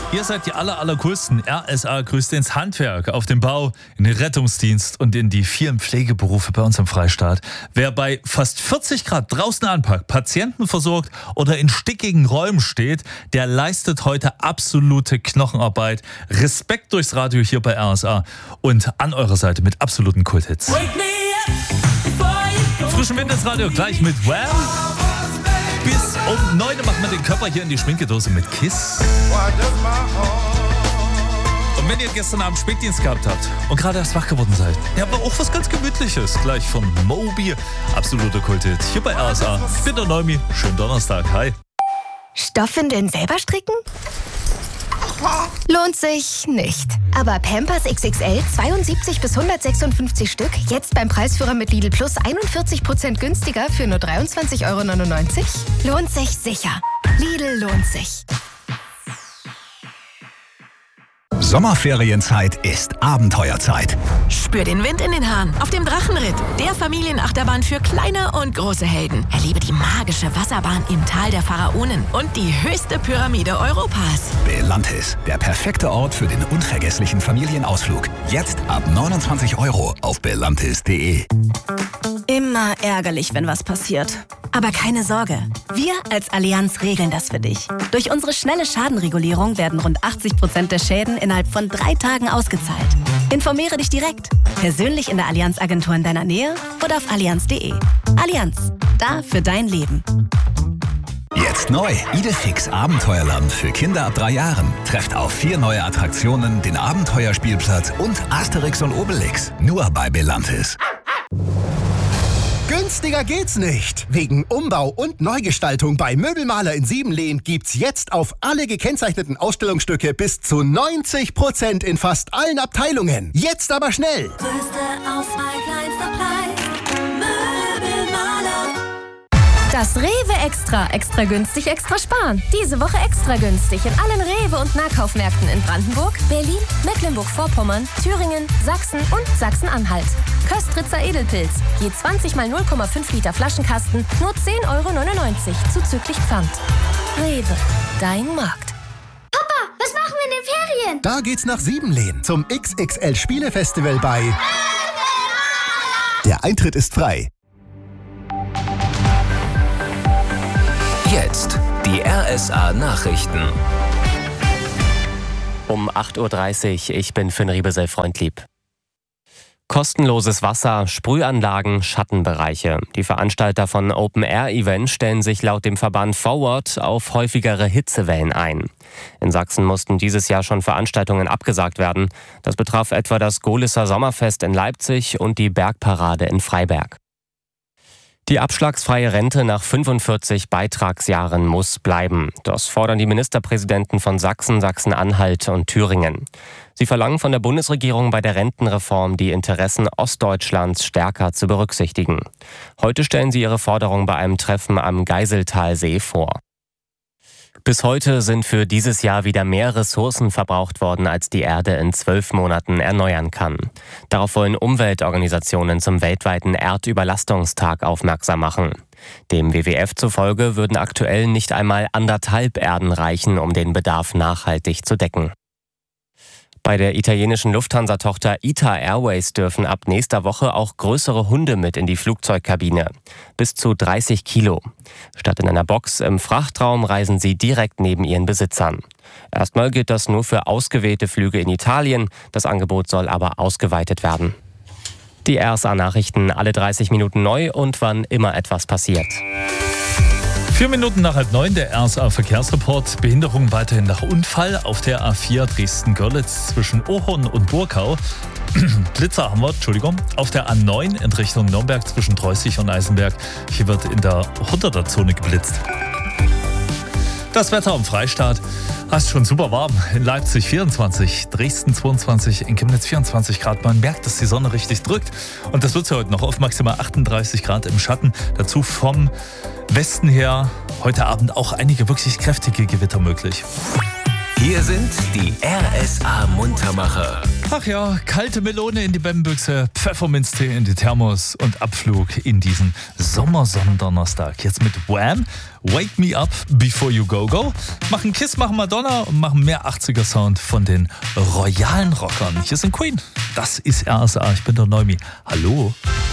Ihr seid die allercoolsten. RSA grüßt ins Handwerk, auf den Bau, in den Rettungsdienst und in die vielen Pflegeberufe bei uns im Freistaat. Wer bei fast 40 Grad draußen anpackt, Patienten versorgt oder in stickigen Räumen steht, der leistet heute absolute Knochenarbeit. Respekt durchs Radio hier bei RSA und an eurer Seite mit absoluten Kulthits. Frischen Wind ins Radio gleich mit Wham! Bis um 9 Uhr machen wir den Körper hier in die Schminkedose mit Kiss. Und wenn ihr gestern Abend Spätdienst gehabt habt und gerade erst wach geworden seid, ja, aber auch was ganz Gemütliches, gleich von Moby. Absoluter Kulthit hier bei RSA. Ich bin der Neumi. Schönen Donnerstag. Hi. Stoffwindeln selber stricken? Lohnt sich nicht. Aber Pampers XXL 72 bis 156 Stück, jetzt beim Preisführer mit Lidl Plus 41% günstiger für nur 23,99 €? Lohnt sich sicher. Lidl lohnt sich. Sommerferienzeit ist Abenteuerzeit. Spür den Wind in den Haaren auf dem Drachenritt, der Familienachterbahn für kleine und große Helden. Erlebe die magische Wasserbahn im Tal der Pharaonen und die höchste Pyramide Europas. Belantis, der perfekte Ort für den unvergesslichen Familienausflug. Jetzt ab 29 € auf belantis.de. Immer ärgerlich, wenn was passiert. Aber keine Sorge, wir als Allianz regeln das für dich. Durch unsere schnelle Schadenregulierung werden rund 80% der Schäden innerhalb von 3 Tagen ausgezahlt. Informiere dich direkt, persönlich in der Allianz-Agentur in deiner Nähe oder auf allianz.de. Allianz, da für dein Leben. Jetzt neu, Idefix Abenteuerland für Kinder ab 3 Jahren. Trefft auf 4 neue Attraktionen, den Abenteuerspielplatz und Asterix und Obelix. Nur bei Belantis. Günstiger geht's nicht. Wegen Umbau und Neugestaltung bei Möbelmaler in Siebenlehn gibt's jetzt auf alle gekennzeichneten Ausstellungsstücke bis zu 90% in fast allen Abteilungen. Jetzt aber schnell! Größte Auswahl, kleinster Preis. Möbelmaler. Das Rewe Extra günstig, extra sparen. Diese Woche extra günstig in allen Rewe- und Nahkaufmärkten in Brandenburg, Berlin, Mecklenburg-Vorpommern, Thüringen, Sachsen und Sachsen-Anhalt. Köstritzer Edelpilz, je 20 mal 0,5 Liter Flaschenkasten, nur 10,99 € zuzüglich Pfand. Rewe, dein Markt. Papa, was machen wir in den Ferien? Da geht's nach Siebenlehn zum XXL Spielefestival bei... Der Eintritt ist frei. Jetzt die RSA Nachrichten. Um 8:30 Uhr, ich bin Finn Riebesell-Freundlieb. Kostenloses Wasser, Sprühanlagen, Schattenbereiche. Die Veranstalter von Open-Air-Events stellen sich laut dem Verband Forward auf häufigere Hitzewellen ein. In Sachsen mussten dieses Jahr schon Veranstaltungen abgesagt werden. Das betraf etwa das Gohlisser Sommerfest in Leipzig und die Bergparade in Freiberg. Die abschlagsfreie Rente nach 45 Beitragsjahren muss bleiben. Das fordern die Ministerpräsidenten von Sachsen, Sachsen-Anhalt und Thüringen. Sie verlangen von der Bundesregierung bei der Rentenreform, die Interessen Ostdeutschlands stärker zu berücksichtigen. Heute stellen sie ihre Forderung bei einem Treffen am Geiseltalsee vor. Bis heute sind für dieses Jahr wieder mehr Ressourcen verbraucht worden, als die Erde in 12 Monaten erneuern kann. Darauf wollen Umweltorganisationen zum weltweiten Erdüberlastungstag aufmerksam machen. Dem WWF zufolge würden aktuell nicht einmal 1,5 Erden reichen, um den Bedarf nachhaltig zu decken. Bei der italienischen Lufthansa-Tochter ITA Airways dürfen ab nächster Woche auch größere Hunde mit in die Flugzeugkabine. Bis zu 30 Kilo. Statt in einer Box im Frachtraum reisen sie direkt neben ihren Besitzern. Erstmal gilt das nur für ausgewählte Flüge in Italien. Das Angebot soll aber ausgeweitet werden. Die RSA-Nachrichten alle 30 Minuten neu und wann immer etwas passiert. 4 Minuten nach 8:30 der RSA-Verkehrsreport. Behinderung weiterhin nach Unfall auf der A4 Dresden-Görlitz zwischen Ohorn und Burkau. Blitzer haben wir, auf der A9 in Richtung Nürnberg zwischen Dreußig und Eisenberg. Hier wird in der 100er-Zone geblitzt. Das Wetter im Freistaat. Ist schon super warm. In Leipzig 24, Dresden 22, in Chemnitz 24 Grad. Man merkt, dass die Sonne richtig drückt. Und das wird sie heute noch auf maximal 38 Grad im Schatten. Dazu vom Westen her heute Abend auch einige wirklich kräftige Gewitter möglich. Hier sind die RSA-Muntermacher. Ach ja, kalte Melone in die Bämmbüchse, Pfefferminztee in die Thermos und Abflug in diesen Sommersonnendonnerstag. Jetzt mit Wham! Wake Me Up Before You Go Go. Machen Kiss, machen Madonna und machen mehr 80er-Sound von den royalen Rockern. Hier sind Queen. Das ist RSA. Ich bin der Neumi. Hallo.